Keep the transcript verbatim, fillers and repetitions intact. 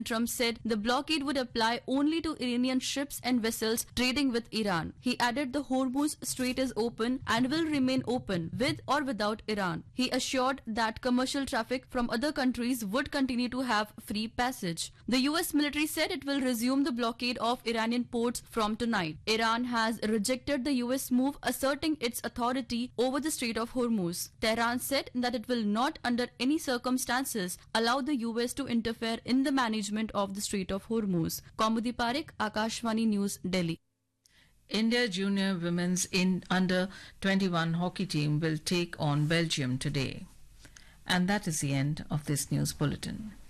Trump said the blockade would apply only to Iranian ships and vessels trading with Iran. He added the Hormuz Strait is open and will remain open with or without Iran. He assured that commercial traffic from other countries would continue to have free passage. The U S military said it will resume the blockade of Iranian ports from tonight. Iran has rejected the U S move, asserting its authority over the Strait of Hormuz. Tehran said that it will not under any circumstances allow the U S to interfere in the management of the Strait of Hormuz. Kaumudi Parekh, Akashvani News, Delhi. India junior women's in under twenty-one hockey team will take on Belgium today. And that is the end of this news bulletin.